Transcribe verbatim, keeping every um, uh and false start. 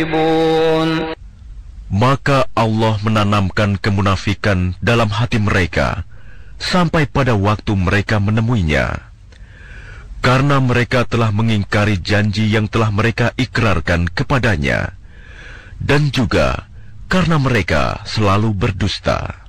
Maka Allah menanamkan kemunafikan dalam hati mereka sampai pada waktu mereka menemuinya. Karena mereka telah mengingkari janji yang telah mereka ikrarkan kepadanya, dan juga karena mereka selalu berdusta.